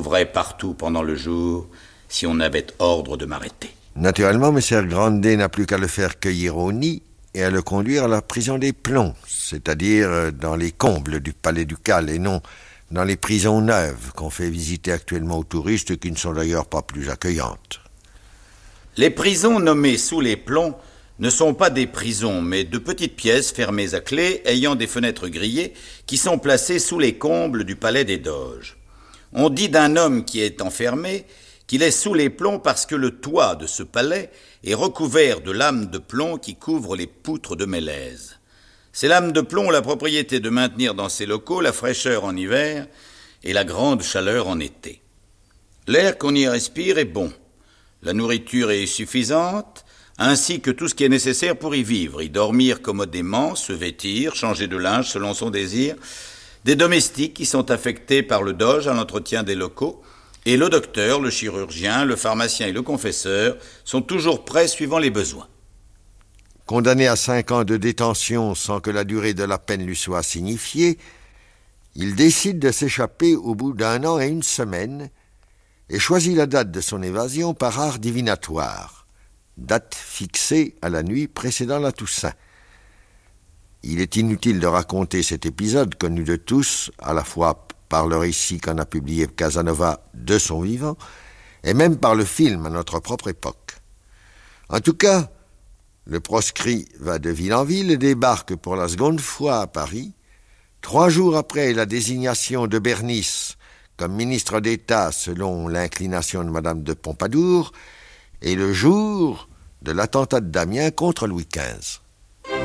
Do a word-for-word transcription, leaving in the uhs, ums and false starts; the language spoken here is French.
trouverait partout pendant le jour si on avait ordre de m'arrêter. Naturellement, M. Grandet n'a plus qu'à le faire cueillir au nid et à le conduire à la prison des Plombs, c'est-à-dire dans les combles du palais ducal et non dans les prisons neuves qu'on fait visiter actuellement aux touristes qui ne sont d'ailleurs pas plus accueillantes. Les prisons nommées sous les plombs ne sont pas des prisons, mais de petites pièces fermées à clé, ayant des fenêtres grillées, qui sont placées sous les combles du palais des Doges. On dit d'un homme qui est enfermé qu'il est sous les plombs parce que le toit de ce palais est recouvert de lames de plomb qui couvrent les poutres de mélèze. Ces lames de plomb ont la propriété de maintenir dans ces locaux la fraîcheur en hiver et la grande chaleur en été. L'air qu'on y respire est bon. La nourriture est suffisante, ainsi que tout ce qui est nécessaire pour y vivre, y dormir commodément, se vêtir, changer de linge selon son désir, des domestiques qui sont affectés par le doge à l'entretien des locaux, et le docteur, le chirurgien, le pharmacien et le confesseur sont toujours prêts suivant les besoins. Condamné à cinq ans de détention sans que la durée de la peine lui soit signifiée, il décide de s'échapper au bout d'un an et une semaine et choisit la date de son évasion par art divinatoire, date fixée à la nuit précédant la Toussaint. Il est inutile de raconter cet épisode connu de tous, à la fois par le récit qu'en a publié Casanova de son vivant, et même par le film à notre propre époque. En tout cas, le proscrit va de ville en ville et débarque pour la seconde fois à Paris, trois jours après la désignation de Bernis comme ministre d'État selon l'inclination de Madame de Pompadour, et le jour de l'attentat de Damiens contre Louis quinze.